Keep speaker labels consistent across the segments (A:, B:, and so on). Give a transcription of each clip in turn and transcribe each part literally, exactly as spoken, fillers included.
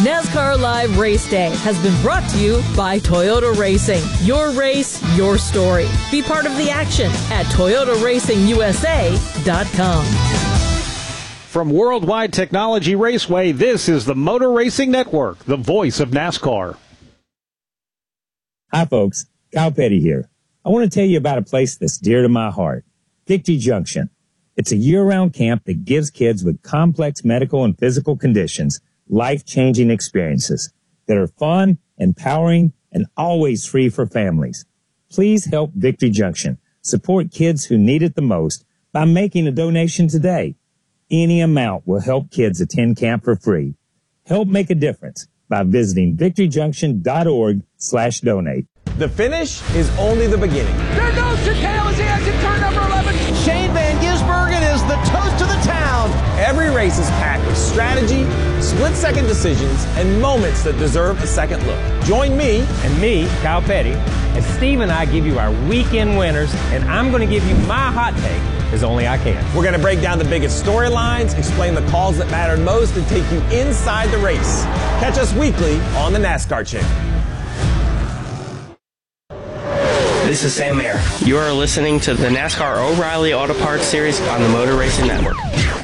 A: NASCAR Live Race Day has been brought to you by Toyota Racing. Your race, your story. Be part of the action at Toyota Racing U S A dot com.
B: From Worldwide Technology Raceway, this is the Motor Racing Network, the voice of NASCAR.
C: Hi, folks. Kyle Petty here. I want to tell you about a place that's dear to my heart, Victory Junction. It's a year-round camp that gives kids with complex medical and physical conditions life-changing experiences that are fun, empowering, and always free for families. Please help Victory Junction support kids who need it the most by making a donation today. Any amount will help kids attend camp for free. Help make a difference by visiting victoryjunction.org slash donate.
D: The finish is only the beginning.
E: There goes Chicale as he exits turn number eleven.
D: Shane Van Gisbergen is the toast of the town. Every race is packed with strategy, split-second decisions, and moments that deserve a second look. Join me
F: and me, Kyle Petty, as Steve and I give you our weekend winners, and I'm going to give you my hot take as only I can.
D: We're going to break down the biggest storylines, explain the calls that mattered most, and take you inside the race. Catch us weekly on the NASCAR Channel.
G: This is Sam Mayer. You are listening to the NASCAR O'Reilly Auto Parts Series on the Motor Racing Network.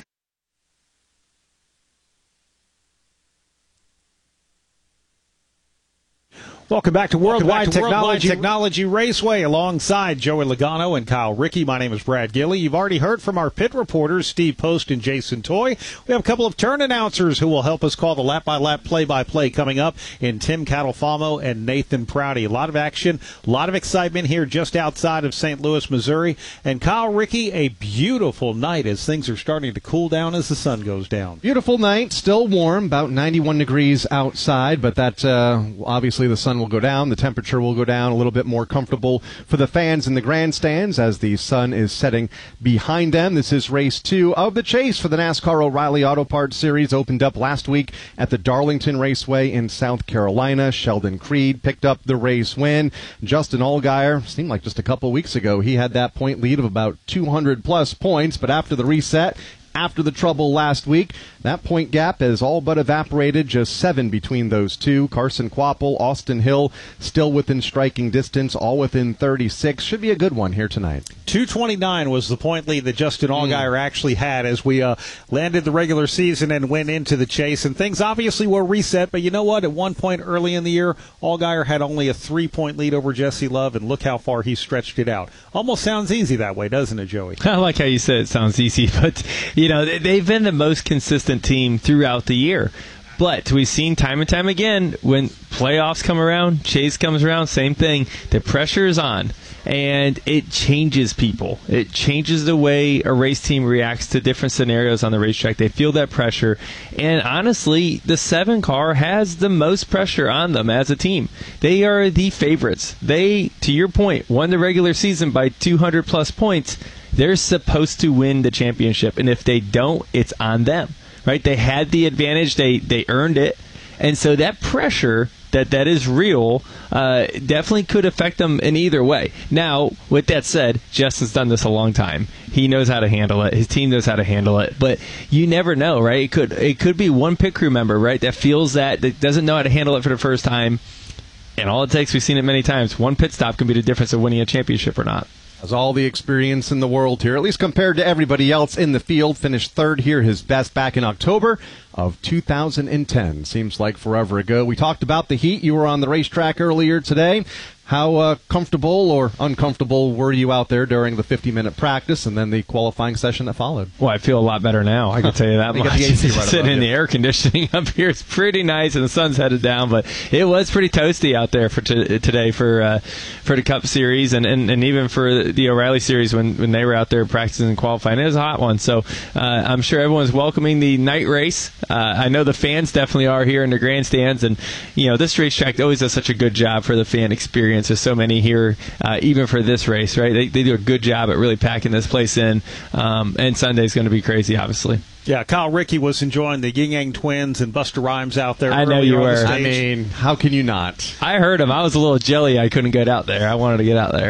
B: Welcome back to Worldwide,
H: back to
B: Technology.
H: Worldwide
B: Technology Raceway alongside Joey Logano and Kyle Rickey. My name is Brad Gilley. You've already heard from our pit reporters, Steve Post and Jason Toy. We have a couple of turn announcers who will help us call the lap-by-lap, play-by-play coming up in Tim Catalfamo and Nathan Prouty. A lot of action, a lot of excitement here just outside of Saint Louis, Missouri. And Kyle Rickey, a beautiful night as things are starting to cool down as the sun goes down.
H: Beautiful night, still warm, about ninety-one degrees outside, but that uh, obviously the sun will go down. The temperature will go down, a little bit more comfortable for the fans in the grandstands as the sun is setting behind them. This is race two of the chase for the NASCAR O'Reilly Auto Parts Series. Opened up last week at the Darlington Raceway in South Carolina. Sheldon Creed picked up the race win. Justin Allgaier, seemed like just a couple weeks ago, he had that point lead of about two hundred plus points, but after the reset, after the trouble last week, that point gap has all but evaporated, just seven between those two. Carson Kvapil, Austin Hill, still within striking distance, all within thirty-six. Should be a good one here tonight.
B: two twenty-nine was the point lead that Justin Allgaier mm. actually had as we uh, landed the regular season and went into the chase. And things obviously were reset, but you know what? At one point early in the year, Allgaier had only a three-point lead over Jesse Love, and look how far he stretched it out. Almost sounds easy that way, doesn't it, Joey?
I: I like how you said it sounds easy, but you know, they've been the most consistent team throughout the year. But we've seen time and time again when playoffs come around, Chase comes around, same thing. The pressure is on, and it changes people. It changes the way a race team reacts to different scenarios on the racetrack. They feel that pressure, and honestly, the seven car has the most pressure on them as a team. They are the favorites. They, to your point, won the regular season by two hundred plus points. They're supposed to win the championship, and if they don't, it's on them, right? They had the advantage. They they earned it, and so that pressure that that is real uh, definitely could affect them in either way. Now, with that said, Justin's done this a long time. He knows how to handle it. His team knows how to handle it, but you never know, right? It could it could be one pit crew member, right, that feels that, that doesn't know how to handle it for the first time, and all it takes, we've seen it many times, one pit stop can be the difference of winning a championship or not.
H: Has all the experience in the world here, at least compared to everybody else in the field. Finished third here, his best back in October of two thousand ten. Seems like forever ago. We talked about the heat. You were on the racetrack earlier today. How uh, comfortable or uncomfortable were you out there during the fifty-minute practice and then the qualifying session that followed?
I: Well, I feel a lot better now. I can tell you that much.
H: The A C right
I: Sitting in the air conditioning up here is pretty nice, and the sun's headed down. But it was pretty toasty out there for t- today for uh, for the Cup Series and, and, and even for the O'Reilly Series when, when they were out there practicing and qualifying. It was a hot one. So uh, I'm sure everyone's welcoming the night race. Uh, I know the fans definitely are here in the grandstands, and you know this racetrack always does such a good job for the fan experience. There's so many here, uh, even for this race, right? They, they do a good job at really packing this place in, um, and Sunday's going to be crazy, obviously.
B: Yeah, Kyle Rickey was enjoying the Ying Yang Twins and Busta Rhymes out there.
I: I know you were.
H: I mean, how can you not?
I: I heard him. I was a little jelly I couldn't get out there. I wanted to get out there.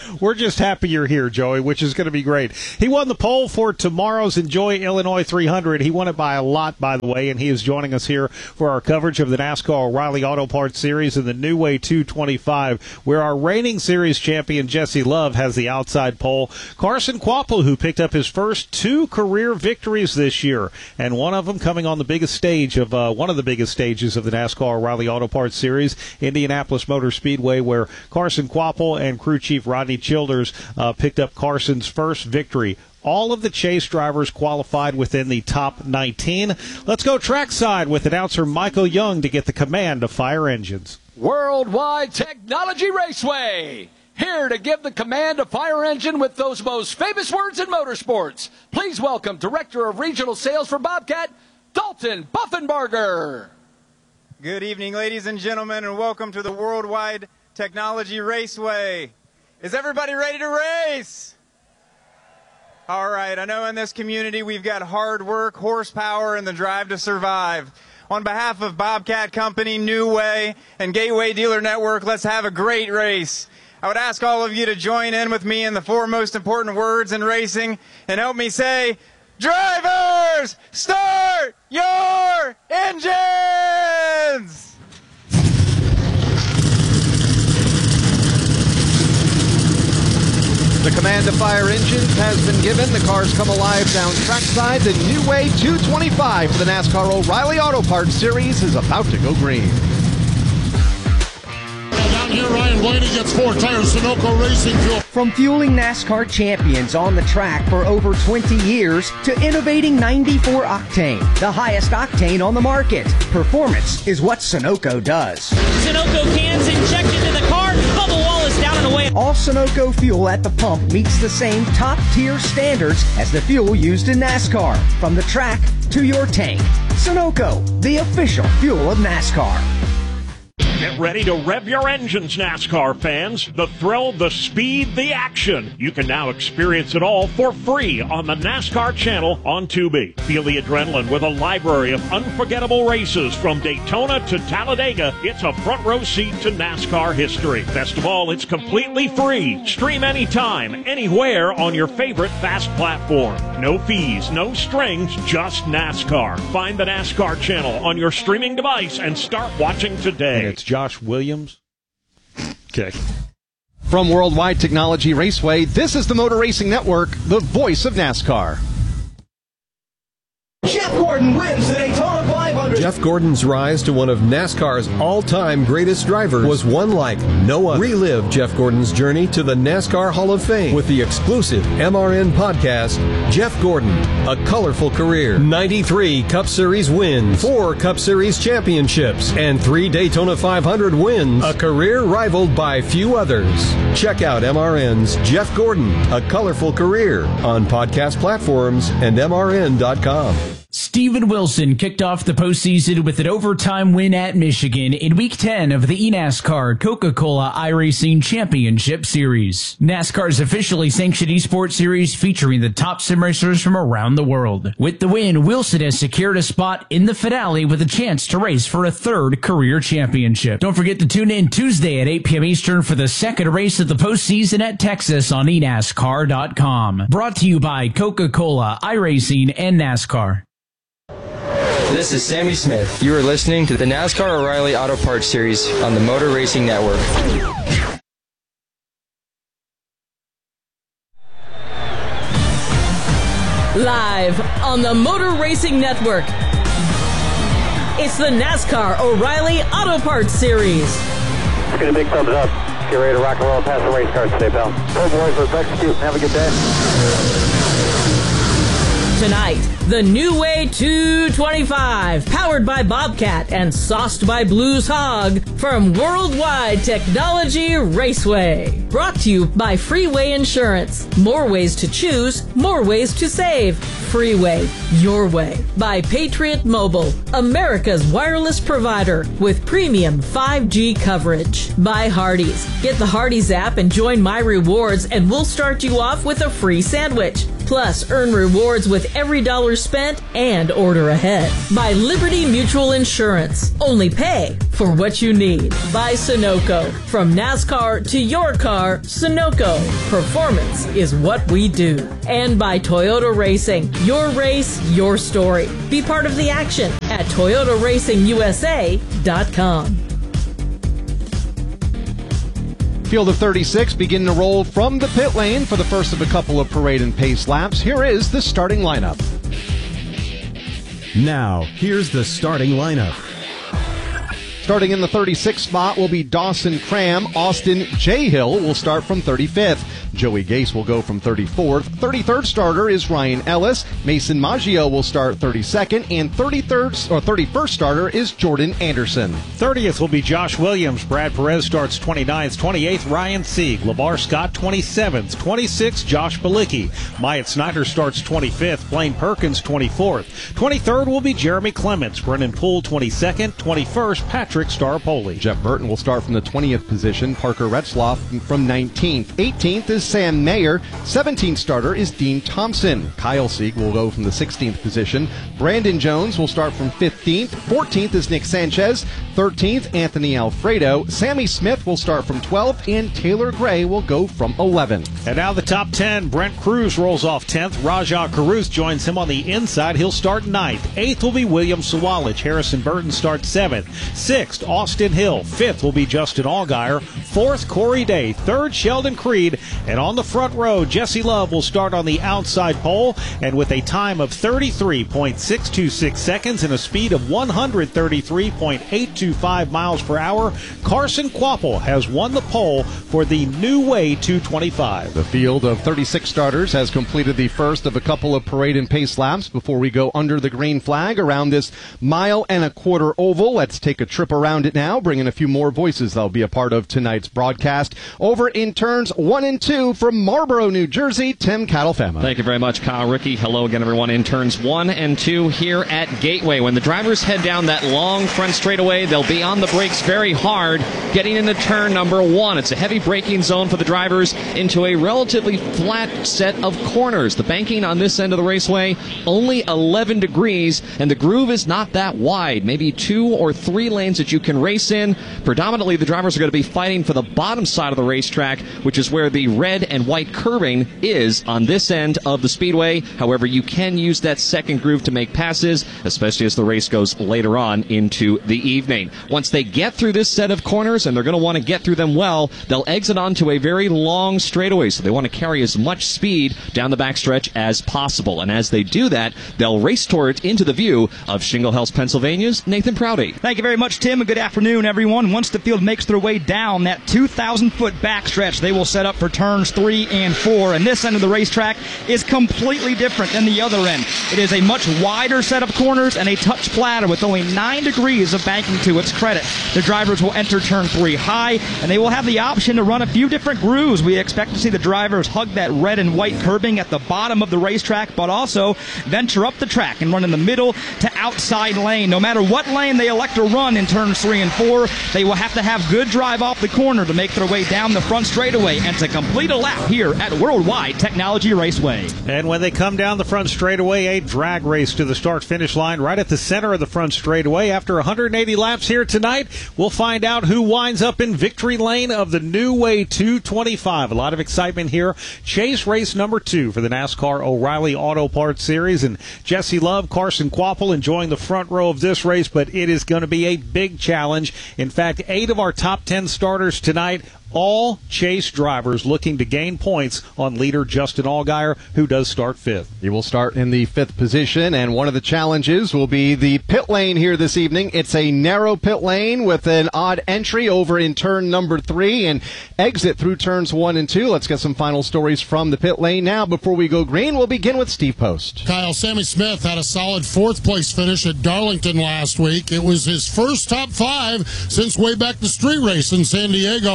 B: We're just happy you're here, Joey, which is going to be great. He won the poll for tomorrow's Enjoy Illinois three hundred. He won it by a lot, by the way, and he is joining us here for our coverage of the NASCAR O'Reilly Auto Parts Series in the New Way two twenty-five, where our reigning series champion Jesse Love has the outside pole. Carson Kvapil, who picked up his first two career victories this year, and one of them coming on the biggest stage of uh, one of the biggest stages of the NASCAR O'Reilly Auto Parts Series, Indianapolis Motor Speedway, where Carson Kvapil and crew chief Rodney Childers uh, picked up Carson's first victory. All of the Chase drivers qualified within the top nineteen. Let's go trackside with announcer Michael Young to get the command to fire engines.
E: Worldwide Technology Raceway, here to give the command to fire engine with those most famous words in motorsports. Please welcome Director of Regional Sales for Bobcat, Dalton Buffenbarger.
J: Good evening, ladies and gentlemen, and welcome to the Worldwide Technology Raceway. Is everybody ready to race? All right, I know in this community we've got hard work, horsepower, and the drive to survive. On behalf of Bobcat Company, New Way, and Gateway Dealer Network, let's have a great race. I would ask all of you to join in with me in the four most important words in racing and help me say, drivers, start your engines!
H: The command to fire engines has been given. The cars come alive down trackside. The New Way two twenty-five for the NASCAR O'Reilly Auto Parts Series is about to go green.
K: Down here, Ryan Blaney gets four tires, Sunoco Racing Fuel.
L: From fueling NASCAR champions on the track for over twenty years to innovating ninety-four octane, the highest octane on the market. Performance is what Sunoco does.
M: Sunoco cans injected into the car, bubble wall is down and away.
L: All Sunoco fuel at the pump meets the same top-tier standards as the fuel used in NASCAR, from the track to your tank. Sunoco, the official fuel of NASCAR.
N: Get ready to rev your engines, NASCAR fans. The thrill, the speed, the action. You can now experience it all for free on the NASCAR channel on Tubi. Feel the adrenaline with a library of unforgettable races from Daytona to Talladega. It's a front row seat to NASCAR history. Best of all, it's completely free. Stream anytime, anywhere on your favorite fast platform. No fees, no strings, just NASCAR. Find the NASCAR channel on your streaming device and start watching today.
B: And it's Josh Williams. Okay.
H: From Worldwide Technology Raceway, this is the Motor Racing Network, the voice of NASCAR.
O: Jeff Gordon wins the Daytona five hundred.
P: Jeff Gordon's rise to one of NASCAR's all-time greatest drivers was one like no other. Relive Jeff Gordon's journey to the NASCAR Hall of Fame with the exclusive M R N podcast, Jeff Gordon, A Colorful Career. ninety-three Cup Series wins, four Cup Series championships, and three Daytona five hundred wins, a career rivaled by few others. Check out M R N's Jeff Gordon, A Colorful Career on podcast platforms and M R N dot com.
Q: Steven Wilson kicked off the postseason with an overtime win at Michigan in Week ten of the eNASCAR Coca-Cola iRacing Championship Series. NASCAR's officially sanctioned esports series featuring the top sim racers from around the world. With the win, Wilson has secured a spot in the finale with a chance to race for a third career championship. Don't forget to tune in Tuesday at eight p.m. Eastern for the second race of the postseason at Texas on e NASCAR dot com. Brought to you by Coca-Cola, iRacing, and NASCAR.
G: This is Sammy Smith. You are listening to the NASCAR O'Reilly Auto Parts Series on the Motor Racing Network.
A: Live on the Motor Racing Network, it's the NASCAR O'Reilly Auto Parts Series.
R: Let's get a big thumbs up. Get ready to rock and roll past the race cars today, pal. Hey, boys, let's execute. Have a good day.
A: Tonight, the New Way two twenty-five, powered by Bobcat and sauced by Blues Hog from Worldwide Technology Raceway. Brought to you by Freeway Insurance. More ways to choose, more ways to save. Freeway, your way. By Patriot Mobile, America's wireless provider with premium five G coverage. By Hardee's. Get the Hardee's app and join My Rewards, and we'll start you off with a free sandwich. Plus, earn rewards with every dollar spent and order ahead. By Liberty Mutual Insurance. Only pay for what you need. By Sunoco. From NASCAR to your car, Sunoco. Performance is what we do. And by Toyota Racing. Your race, your story. Be part of the action at Toyota Racing U S A dot com.
H: Field of thirty-six beginning to roll from the pit lane for the first of a couple of parade and pace laps. Here is the starting lineup.
P: Now, here's the starting lineup.
H: Starting in the thirty-sixth spot will be Dawson Cram. Austin J. Hill will start from thirty-fifth. Joey Gase will go from thirty-fourth. thirty-third starter is Ryan Ellis. Mason Maggio will start thirty-second. And thirty-third or thirty-first starter is Jordan Anderson.
B: thirtieth will be Josh Williams. Brad Perez starts twenty-ninth. twenty-eighth, Ryan Sieg. LeVar Scott, twenty-seventh. twenty-sixth, Josh Balicki. Myatt Snyder starts twenty-fifth. Blaine Perkins, twenty-fourth. twenty-third will be Jeremy Clements. Brennan Poole, twenty-second. twenty-first, Patrick Starpoli.
H: Jeff Burton will start from the twentieth position. Parker Retzloff from nineteenth. eighteenth is Sam Mayer. seventeenth starter is Dean Thompson. Kyle Sieg will go from the sixteenth position. Brandon Jones will start from fifteenth. fourteenth is Nick Sanchez. thirteenth, Anthony Alfredo. Sammy Smith will start from twelfth, and Taylor Gray will go from eleventh.
B: And now the top ten. Brent Cruz rolls off tenth. Rajah Caruth joins him on the inside. He'll start ninth. eighth will be William Sawalich. Harrison Burton starts seventh. sixth, Austin Hill. fifth will be Justin Allgaier. fourth, Corey Day. third, Sheldon Creed. And on the front row, Jesse Love will start on the outside pole. And with a time of thirty-three point six two six seconds and a speed of one hundred thirty-three point eight two five miles per hour, Carson Kvapil has won the pole for the New Way two twenty-five.
H: The field of thirty-six starters has completed the first of a couple of parade and pace laps before we go under the green flag around this mile and a quarter oval. Let's take a trip around it now, bring in a few more voices that'll be a part of tonight's broadcast. Over in turns one and two from Marlboro, New Jersey, Tim Catalfama.
S: Thank you very much, Kyle Rickey. Hello again, everyone, in turns one and two here at Gateway. When the drivers head down that long front straightaway, they'll be on the brakes very hard, getting into turn number one. It's a heavy braking zone for the drivers into a relatively flat set of corners. The banking on this end of the raceway, only eleven degrees, and the groove is not that wide. Maybe two or three lanes that you can race in. Predominantly, the drivers are going to be fighting for the bottom side of the racetrack, which is where the red and white curbing is on this end of the speedway. However, you can use that second groove to make passes, especially as the race goes later on into the evening. Once they get through this set of corners, and they're going to want to get through them well, they'll exit onto a very long straightaway, so they want to carry as much speed down the backstretch as possible. And as they do that, they'll race toward into the view of Shingle Hills, Pennsylvania's Nathan Prouty.
T: Thank you very much, Tim, and good afternoon, everyone. Once the field makes their way down that two thousand foot backstretch, they will set up for turns three and four, and this end of the racetrack is completely different than the other end. It is a much wider set of corners and a touch flatter with only nine degrees of banking to its credit. The drivers will enter turn three high, and they will have the option to run a few different grooves. We expect to see the drivers hug that red and white curbing at the bottom of the racetrack, but also venture up the track and run in the middle to outside lane. No matter what lane they elect to run in turns three and four, they will have to have good drive off the corner to make their way down the front straightaway and to complete a lap here at Worldwide Technology Raceway.
B: And when they come down the front straightaway, a drag race to the start-finish line right at the center of the front straightaway. After one hundred eighty laps here tonight, we'll find out who winds up in victory lane of the New Way two twenty-five. A lot of excitement here. Chase race number two for the NASCAR O'Reilly Auto Parts Series, and Jesse Love, Carson Kvapil enjoying the front row of this race, but it is going to be a big challenge. In fact, eight of our top ten starters tonight, all Chase drivers looking to gain points on leader Justin Allgaier, who does start fifth.
H: He will start in the fifth position, and one of the challenges will be the pit lane here this evening. It's a narrow pit lane with an odd entry over in turn number three and exit through turns one and two. Let's get some final stories from the pit lane now. Before we go green, we'll begin with Steve Post.
K: Kyle, Sammy Smith had a solid fourth place finish at Darlington last week. It was his first top five since way back the street race in San Diego. He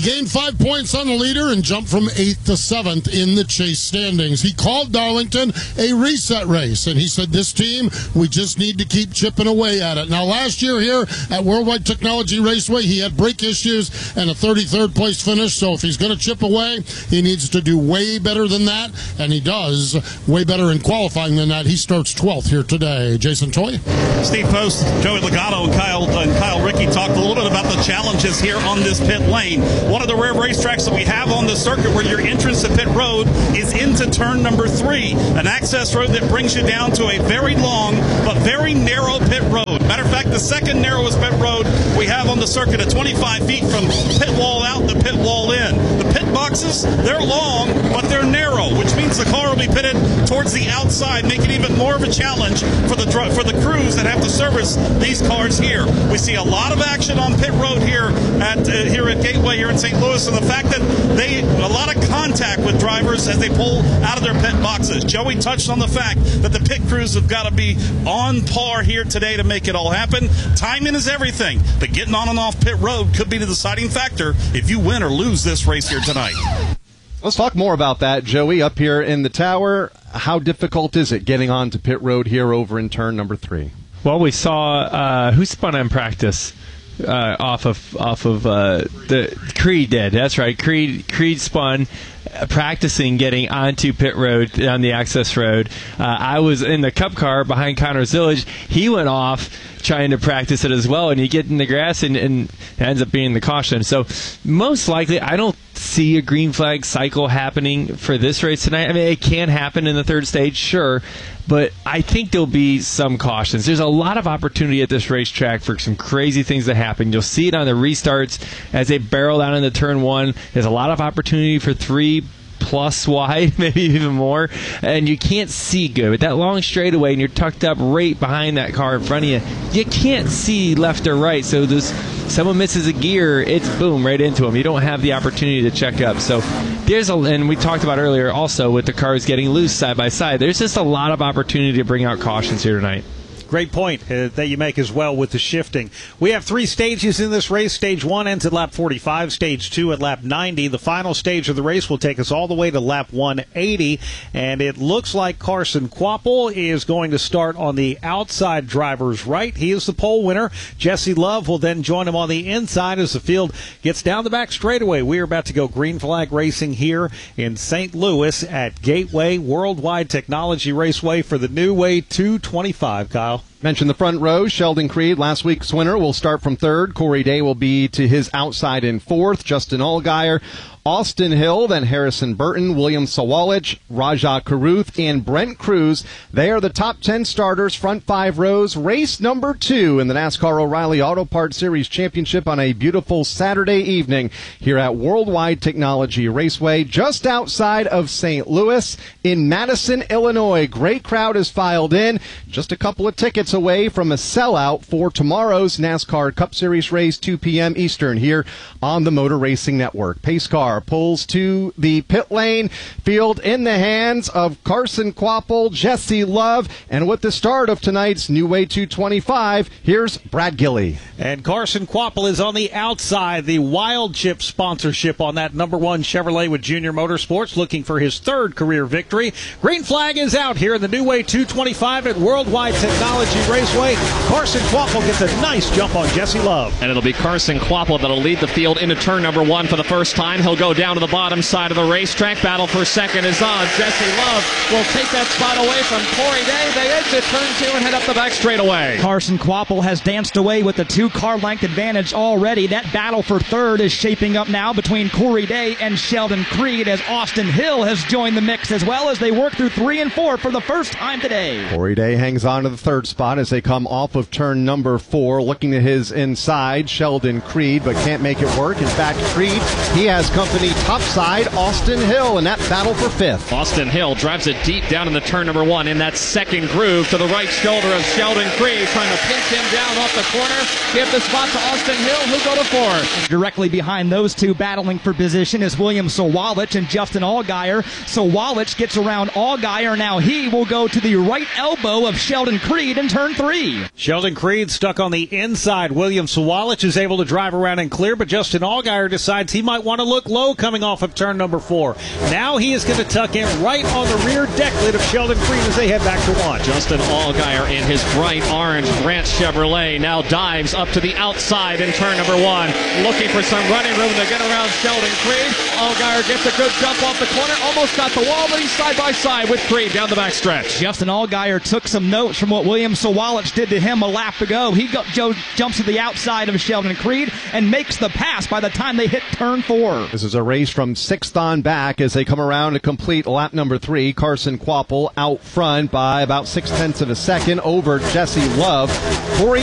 K: gained five points on the leader and jumped from eighth to seventh in the chase standings. He called Darlington a reset race, and he said, this team, we just need to keep chipping away at it. Now, last year here at Worldwide Technology Raceway, he had brake issues and a thirty-third place finish, so if he's going to chip away, he needs to do way better than that, and he does way better in qualifying than that. He starts twelfth here today. Jason Toy.
U: Steve Post, Joey Logano, and Kyle, and Kyle Rickey talked a little bit about the challenges here on this pit lane. One of the rare racetracks that we have on the circuit where your entrance to pit road is into turn number three, an access road that brings you down to a very long but very narrow pit road. Matter of fact, the second narrowest pit road we have on the circuit at twenty-five feet from pit wall out to pit wall in. The pit boxes, they're long, but they're narrow, which means the car will be pitted towards the outside, making it even more of a challenge for the for the crews that have to service these cars here. We see a lot of action on pit road here at uh, here at Gateway here in Saint Louis, and the fact that they a lot of contact with drivers as they pull out of their pit boxes. Joey touched on the fact that the pit crews have got to be on par here today to make it all happen. Timing is everything, but getting on and off pit road could be the deciding factor if you win or lose this race here tonight.
H: Let's talk more about that, Joey, up here in the tower. How difficult is it getting onto pit road here over in turn number three?
I: Well, we saw uh, who spun in practice uh, off of off of uh, the Creed did. That's right. Creed Creed spun uh, practicing getting onto pit road on the access road. Uh, I was in the Cup car behind Connor Zillage. He went off trying to practice it as well, and you get in the grass and, and it ends up being the caution. So most likely, I don't see a green flag cycle happening for this race tonight. I mean, it can happen in the third stage, sure, but I think there'll be some cautions. There's a lot of opportunity at this racetrack for some crazy things to happen. You'll see it on the restarts as they barrel down into turn one. There's a lot of opportunity for three plus wide, maybe even more, and you can't see good. With that long straightaway and you're tucked up right behind that car in front of you, you can't see left or right. So this, someone misses a gear, it's boom, right into them. You don't have the opportunity to check up. So there's a, and we talked about earlier also with the cars getting loose side by side, there's just a lot of opportunity to bring out cautions here tonight.
B: Great point uh, that you make as well with the shifting. We have three stages in this race. Stage one ends at lap forty-five, stage two at lap ninety. The final stage of the race will take us all the way to lap one eighty, and it looks like Carson Kvapil is going to start on the outside driver's right. He is the pole winner. Jesse Love will then join him on the inside as the field gets down the back straightaway. We are about to go green flag racing here in Saint Louis at Gateway Worldwide Technology Raceway for the New Way two twenty-five, Kyle.
H: Mentioned the front row. Sheldon Creed, last week's winner, will start from third. Corey Day will be to his outside in fourth. Justin Allgaier, Austin Hill, then Harrison Burton, William Sawalich, Rajah Caruth, and Brent Cruz. They are the top ten starters, front five rows. Race number two in the NASCAR O'Reilly Auto Parts Series Championship on a beautiful Saturday evening here at Worldwide Technology Raceway, just outside of Saint Louis in Madison, Illinois. Great crowd has filed in. Just a couple of tickets away from a sellout for tomorrow's NASCAR Cup Series race, two p.m. Eastern, here on the Motor Racing Network. Pace car pulls to the pit lane. Field in the hands of Carson Kvapil, Jesse Love, and with the start of tonight's New Way two twenty-five, here's Brad Gilley.
B: And Carson Kvapil is on the outside. The Wild Chip sponsorship on that number one Chevrolet with Junior Motorsports, looking for his third career victory. Green flag is out here in the New Way two twenty-five at Worldwide Technology Raceway. Carson Kvapil gets a nice jump on Jesse Love.
S: And it'll be Carson Kvapil that'll lead the field into turn number one for the first time. He'll go down to the bottom side of the racetrack. Battle for second is on. Jesse Love will take that spot away from Corey Day. They exit turn two and head up the back straightaway.
T: Carson Kvapil has danced away with the two-car length advantage already. That battle for third is shaping up now between Corey Day and Sheldon Creed as Austin Hill has joined the mix as well as they work through three and four for the first time today.
H: Corey Day hangs on to the third spot as they come off of turn number four, looking to his inside, Sheldon Creed, but can't make it work. In fact, Creed, he has company topside, Austin Hill, in that battle for fifth.
S: Austin Hill drives it deep down in the turn number one in that second groove to the right shoulder of Sheldon Creed, trying to pinch him down off the corner. Give the spot to Austin Hill, who'll go to fourth.
T: And directly behind those two battling for position is William Sawalich and Justin Allgaier. Sawalich gets around Allgaier. Now he will go to the right elbow of Sheldon Creed and turn three.
B: Sheldon Creed stuck on the inside. William Sawalich is able to drive around and clear, but Justin Allgaier decides he might want to look low coming off of turn number four. Now he is going to tuck in right on the rear deck lid of Sheldon Creed as they head back to one.
S: Justin Allgaier in his bright orange Grant Chevrolet now dives up to the outside in turn number one, looking for some running room to get around Sheldon Creed. Allgaier gets a good jump off the corner, almost got the wall, but he's side by side with Creed down the backstretch.
T: Justin Allgaier took some notes from what William Sawalich did to him a lap ago. He go, Joe jumps to the outside of Sheldon Creed and makes the pass by the time they hit turn four.
H: This is a race from sixth on back as they come around to complete lap number three. Carson Kvapil out front by about six tenths of a second over Jesse Love. Corey